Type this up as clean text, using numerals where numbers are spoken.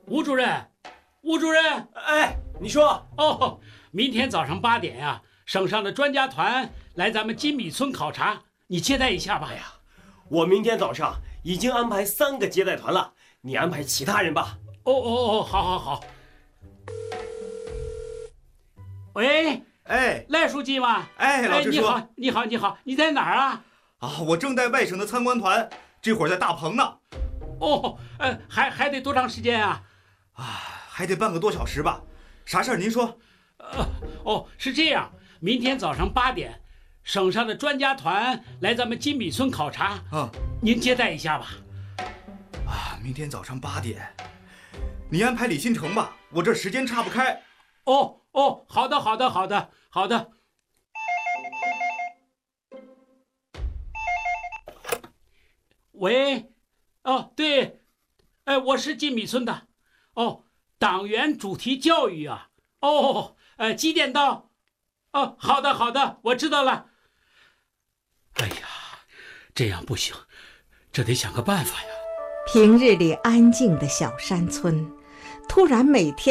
吴主任，吴主任， 哎，你说哦，明天早上8点呀，省上的专家团来咱们金米村考察，你接待一下吧。 哎呀，我明天早上已经安排3个接待团了，你安排其他人吧。 哦，好。喂， 哎， 赖书记吗？ 哎，老师说， 你好，你在哪儿啊？ 啊，我正带外省的参观团，这会儿在大棚呢。 哦，还得多长时间啊？ 啊，还得半个多小时吧。啥事儿您说？ 是这样，明天早上8点，省上的专家团来咱们金米村考察，您接待一下吧。 啊，明天早上8点，你安排李新成吧，我这时间岔不开。 好的。喂，对，我是金米村的，党员主题教育啊，几点到？好的，我知道了。哎呀，这样不行，这得想个办法呀。 平日里安静的小山村，突然每天